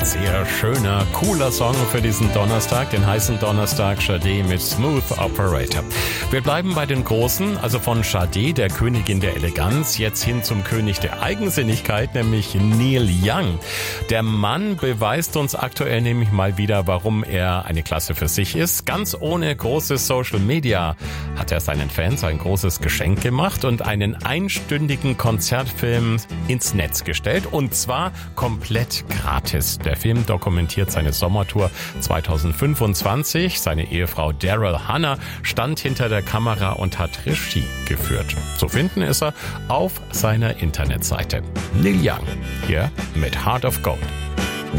Sehr schöner, cooler Song für diesen Donnerstag, den heißen Donnerstag, Sade mit Smooth Operator. Wir bleiben bei den Großen, also von Sade, der Königin der Eleganz, jetzt hin zum König der Eigensinnigkeit, nämlich Neil Young. Der Mann beweist uns aktuell nämlich mal wieder, warum er eine Klasse für sich ist. Ganz ohne großes Social Media hat er seinen Fans ein großes Geschenk gemacht und einen einstündigen Konzertfilm ins Netz gestellt, und zwar komplett gratis. Der Film dokumentiert seine Sommertour 2025. Seine Ehefrau Daryl Hannah stand hinter der Kamera und hat Regie geführt. Zu finden ist er auf seiner Internetseite. Neil Young, hier mit Heart of Gold.